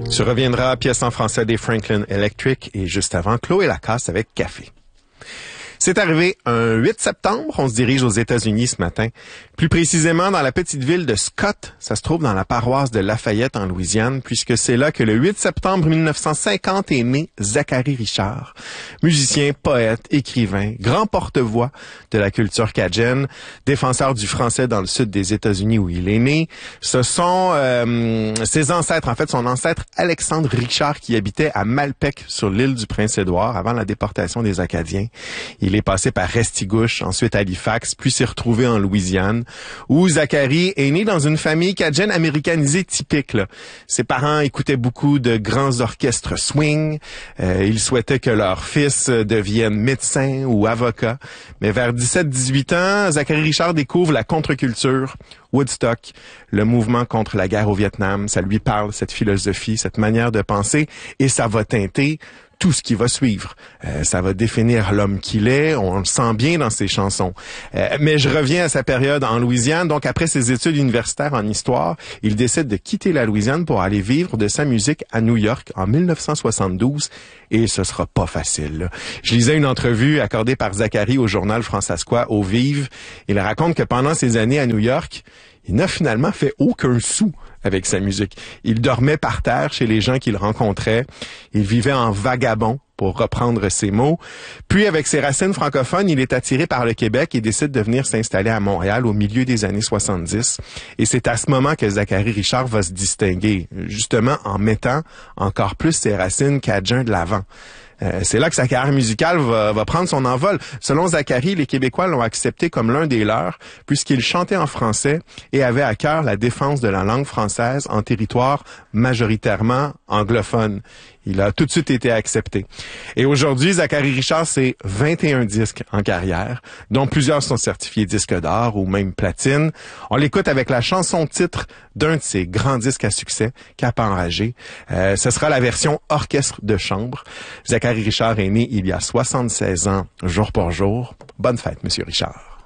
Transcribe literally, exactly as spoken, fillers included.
Tu reviendras, pièce en français des Franklin Electric, et juste avant, Chloé Lacasse avec Café. C'est arrivé un huit septembre, on se dirige aux États-Unis ce matin, plus précisément dans la petite ville de Scott. Ça se trouve dans la paroisse de Lafayette en Louisiane, puisque c'est là que le huit septembre mille neuf cent cinquante est né Zacharie Richard, musicien, poète, écrivain, grand porte-voix de la culture cajun, défenseur du français dans le sud des États-Unis où il est né. Ce sont euh, ses ancêtres, en fait son ancêtre Alexandre Richard qui habitait à Malpec sur l'île du Prince-Édouard avant la déportation des Acadiens. Il est passé par Restigouche, ensuite Halifax, puis s'est retrouvé en Louisiane, où Zacharie est né dans une famille cajun américanisée typique. Là. Ses parents écoutaient beaucoup de grands orchestres swing. Euh, ils souhaitaient que leur fils devienne médecin ou avocat. Mais vers dix-sept dix-huit ans, Zacharie Richard découvre la contre-culture, Woodstock, le mouvement contre la guerre au Vietnam. Ça lui parle, cette philosophie, cette manière de penser, et ça va teinter tout ce qui va suivre. Euh, ça va définir l'homme qu'il est, on le sent bien dans ses chansons. Euh, mais je reviens à sa période en Louisiane. Donc, après ses études universitaires en histoire, il décide de quitter la Louisiane pour aller vivre de sa musique à New York en mille neuf cent soixante-douze. Et ce sera pas facile. Là. Je lisais une entrevue accordée par Zacharie au journal Françaiscois au Vive. Il raconte que pendant ses années à New York, il n'a finalement fait aucun sou avec sa musique. Il dormait par terre chez les gens qu'il rencontrait. Il vivait en vagabond, pour reprendre ses mots. Puis, avec ses racines francophones, il est attiré par le Québec et décide de venir s'installer à Montréal au milieu des années soixante-dix. Et c'est à ce moment que Zacharie Richard va se distinguer, justement en mettant encore plus ses racines cajun de l'avant. Euh, c'est là que sa carrière musicale va, va prendre son envol. Selon Zacharie, les Québécois l'ont accepté comme l'un des leurs, puisqu'il chantait en français et avait à cœur la défense de la langue française en territoire majoritairement anglophone. Il a tout de suite été accepté. Et aujourd'hui, Zacharie Richard, c'est vingt et un disques en carrière, dont plusieurs sont certifiés disques d'or ou même platine. On l'écoute avec la chanson-titre d'un de ses grands disques à succès, Cap enragé. Euh, ce sera la version orchestre de chambre. Zacharie Richard est né il y a soixante-seize ans, jour pour jour. Bonne fête, Monsieur Richard.